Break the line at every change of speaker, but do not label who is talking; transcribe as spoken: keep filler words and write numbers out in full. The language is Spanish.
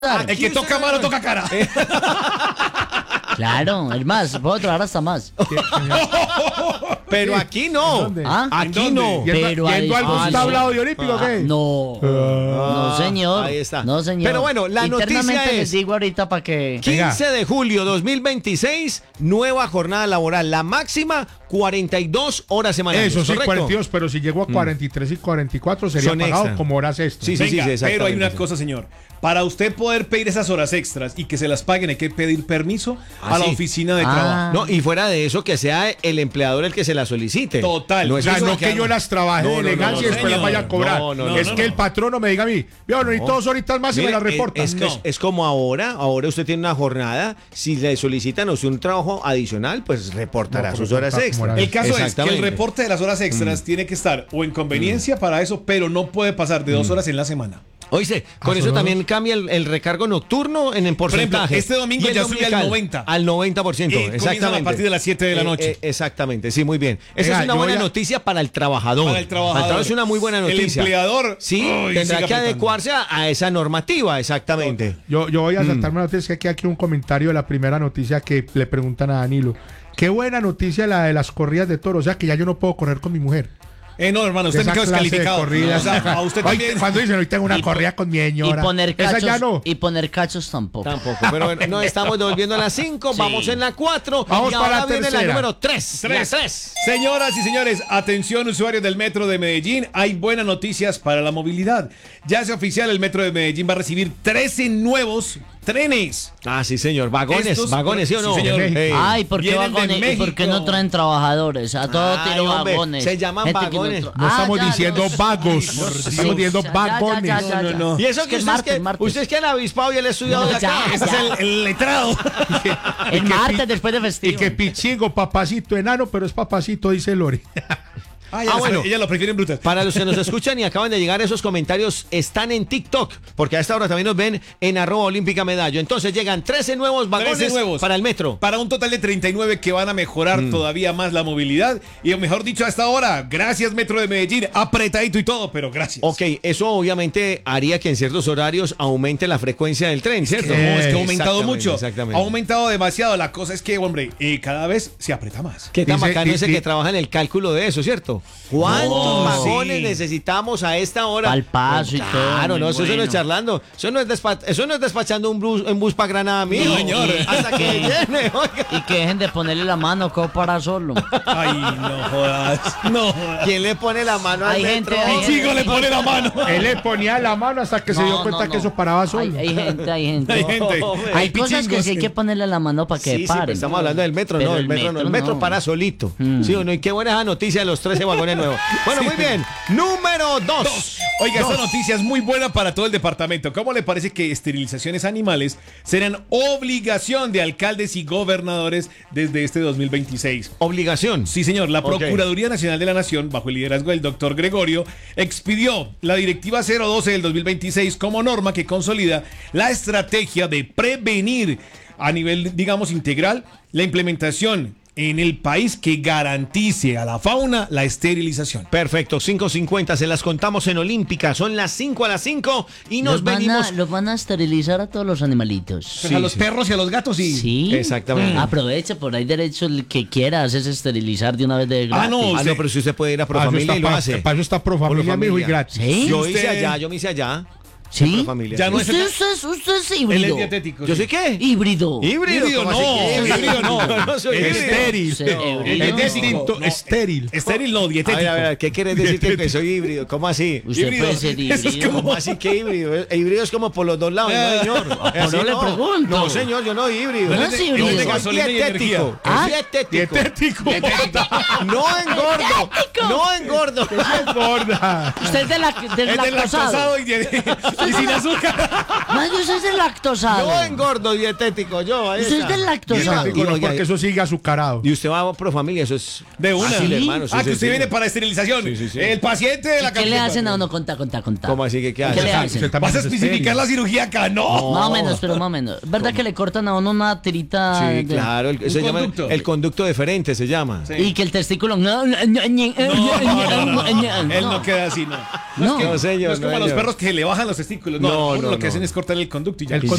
Ah,
el que toca mano toca cara.
Claro, es más, puedo trabajar hasta más.
Pero aquí no.
¿Dónde?
¿Ah?
Aquí no.
¿Yendo,
Pero
yendo
a
a algún
disposición.
tablado de olímpico o qué?
No, no señor.
Ahí está.
No señor.
Pero bueno, la noticia
Internamente les
es
digo ahorita para que...
quince de julio dos mil veintiséis, nueva jornada laboral. La máxima, cuarenta y dos horas semanales.
Eso sí,
¿correcto?
cuarenta y dos, pero si llegó a cuarenta y tres y cuarenta y cuatro sería
Son
pagado
extra.
como horas extras.
Sí, sí,
Venga,
sí, exactamente.
pero hay una cosa, señor. Para usted poder pedir esas horas extras y que se las paguen, hay que pedir permiso
Ah,
a la
sí.
oficina de
Ah.
trabajo.
No, y fuera de eso, que sea el empleador el que se la solicite.
Total.
No
O
es
sea,
eso
no
que
que yo las trabaje
No,
de
no, no,
elegancia
no,
y después las
señor.
vaya a cobrar.
No, no, no,
es
no,
que
no.
el patrono me diga a mí, yo no, y dos horitas más y
Mire,
me la
es-
reporta.
Es, que es,
No.
es como ahora, ahora usted tiene una jornada, si le solicitan a usted un trabajo adicional, pues reportará
No,
sus
pero
horas
como
extras.
horas
El caso es que el
Exactamente.
reporte de las horas extras tiene que estar o en conveniencia para eso, pero no puede pasar de dos horas en la semana.
Oíste, con
Ah,
eso
¿son
también
dos?
cambia el, el recargo nocturno en el
Por ejemplo,
porcentaje.
este domingo
Y el
ya sube al
dominical,
noventa.
Al noventa por ciento,
Y comienzan
exactamente.
a partir de las siete de la
Eh,
noche.
eh, exactamente, sí, muy bien. Esa
Venga,
es una
yo
buena
voy a-
noticia para el trabajador.
Para el trabajador.
Es una muy buena
El
noticia.
empleador,
Sí,
uy,
tendrá
sigue
que
apretando.
adecuarse a, a esa normativa, exactamente.
Yo, yo voy a saltarme una noticia, que aquí, aquí un comentario de la primera noticia que le preguntan a Danilo. Qué buena noticia la de las corridas de toros, o sea que ya yo no puedo correr con mi mujer.
Eh, no, hermano, usted
Esa
me quedó
clase de
descalificado.
corridas.
O sea, a usted
Ay,
también.
cuando dicen hoy tengo una
Y
corrida con mi
Y
señora.
poner
Esa
cachos,
ya no.
y poner cachos tampoco.
Tampoco, pero bueno, no estamos devolviendo a las cinco,
Sí.
vamos en la cuatro.
Vamos
y
para
ahora
la
viene la
tercera.
número tres.
Tres.
La tres.
Señoras y señores, atención usuarios del Metro de Medellín, hay buenas noticias para la movilidad. Ya es oficial, el Metro de Medellín va a recibir trece nuevos trenes.
Ah, sí, señor. Vagones,
Estos-
vagones, ¿sí o no?
Sí, señor.
Ey.
Ay, ¿por qué
Vienen de
vagones? ¿Y por qué no
México.
traen trabajadores? A todo
Ay,
tiro
hombre,
vagones.
se llaman
Gente que no
vagones.
tra-
No
Ah,
estamos
ya,
diciendo
los-
vagos,
Ay, por
estamos
Dios.
diciendo
Ya, ya, ya,
vagones.
ya, ya,
No,
ya.
no, no.
Y eso
Es
que
que es
ustedes
martes,
que,
martes.
ustedes que han avispado y él estudiado
No,
de
ya.
acá.
Ese es el, el letrado.
El
que
martes
pi-
después de
Y
festivo.
que pichingo, papacito enano, pero es papacito, dice Lori.
Ah, ya
Ah,
lo-
bueno.
Ella lo prefieren brutas.
Para los que nos escuchan y acaban de llegar, esos comentarios están en TikTok, porque a esta hora también nos ven en arroba olímpica medallo. Entonces llegan trece nuevos vagones
trece nuevos
para el metro.
Para un total de treinta y nueve que van a mejorar todavía más la movilidad. Y mejor dicho, hasta ahora, gracias Metro de Medellín, apretadito y todo, pero gracias.
Ok, eso obviamente haría que en ciertos horarios aumente la frecuencia del tren, ¿cierto?
No, es que ha aumentado
Exactamente,
mucho.
Exactamente.
Ha aumentado demasiado. La cosa es que, hombre, eh, cada vez se aprieta más.
Qué tan
Dice-
bacano
di-
ese
di-
que trabaja en el cálculo de eso, ¿cierto? ¿Cuántos
No,
vagones
sí.
necesitamos a esta hora?
Pa'l paso y
Claro,
todo,
Claro,
muy
no, eso, eso no es
bueno.
charlando. Eso no es, despa- eso no es despachando un bus, un bus para Granada, amigo.
No, señor.
Hasta que llene, oiga.
Y que dejen de ponerle la mano, que para solo.
Ay, no jodas. No jodas.
¿Quién le pone la mano al
Hay
metro?
gente, hay
El chico le pone la mano.
Él le ponía la mano hasta que se
No,
dio cuenta
no, no.
que eso paraba solo.
Hay, hay gente, hay gente.
Hay gente.
hombre.
Hay
Hay
cosas que
pichingos
sí hay
que-
que ponerle la mano para que
Sí, sí,
paren.
pero estamos hablando del metro,
Pero
no, el metro, no, el metro
no.
para solito.
Mm.
Sí o no, y qué buena esa noticia de los trece vagones nuevos. Bueno, muy bien. Número dos.
Oiga, esta noticia es muy buena para todo el departamento. ¿Cómo le parece que esterilizaciones animales serán obligación de alcaldes y gobernadores desde este dos mil veintiséis?
Obligación.
Sí, señor. La
Ok.
Procuraduría Nacional de la Nación, bajo el liderazgo del doctor Gregorio, expidió la Directiva cero doce del dos mil veintiséis como norma que consolida la estrategia de prevenir a nivel, digamos, integral la implementación en el país que garantice a la fauna la esterilización.
Perfecto, cinco cincuenta, se las contamos en Olímpica. Son las cinco a las cinco y nos
Los van,
venimos.
a, los van a esterilizar a todos los animalitos.
Pues a los
sí.
perros y a los gatos sí.
Sí.
Exactamente.
Aproveche, por ahí derecho el que quiera hacerse esterilizar de una vez de gratis.
Ah, no.
Ah,
usted-
no, pero si usted puede ir a
Para eso
Profamilia
está
y lo
pa-
hace.
para eso está Pro Familia, mijo, y gratis.
¿Sí?
Yo hice
Usted-
allá, yo me hice allá.
¿Sí?
Profamilia.
Ya no es
Usted, usted, es- usted es híbrido.
Él es dietético.
¿Yo
sí.
soy qué?
Híbrido.
Híbrido.
Híbrido,
¿cómo
no,
así que
híbrido no.
Yo no soy híbrido.
Estéril.
Usted es híbrido.
Es
Dietético.
distinto,
No,
estéril.
Estéril no,
A
dietético.
ver, a ver, ¿qué quieres decir que, que soy híbrido? ¿Cómo así?
Usted
Híbrido.
puede ser
Eso es
híbrido.
como-
¿Cómo así que híbrido? El híbrido es como por los dos lados, no, señor.
por
Así
eso le pregunto.
No, señor, yo no híbrido.
No
Él
es
de-
híbrido.
él de
Soy
gasolina y
dietético.
energía.
Ah.
Dietético.
Dietético.
No engordo. No engordo.
Gorda.
Usted es de la, del
Es del
lactosado.
lactosado y, de- y sin azúcar.
No, yo soy del lactosado.
No engordo, dietético. Yo, ahí
Usted es
está.
del lactosado.
Dietético no,
oiga,
porque eso sigue azucarado.
Y usted va a Profamilia, eso es
De una.
fácil,
¿Sí?
hermano. sí,
ah, que
sí,
usted
sí.
viene para esterilización.
Sí, sí, sí.
El paciente de la
¿Y qué le
camioneta.
hacen a uno? Contá, contá, contá.
¿Cómo así que qué
¿Qué
hace?
le
Ah,
hacen?
usted también
Vas a
es
especificar
estéril.
la cirugía acá, no.
Más o menos, pero más o menos. ¿Verdad que le cortan a uno una tirita?
Sí,
de-
claro, el,
Un
se llama
conducto.
el conducto deferente se llama.
Sí.
Y que el testículo. No, no, no,
No, no, no, no. Él no
no.
queda así, no.
No.
Es que-
No, señor,
no es como
no,
a los
señor.
perros que le bajan los testículos. testículos. No,
No,
uno
no,
lo que
no.
hacen es cortar el conducto y ya.
El
Y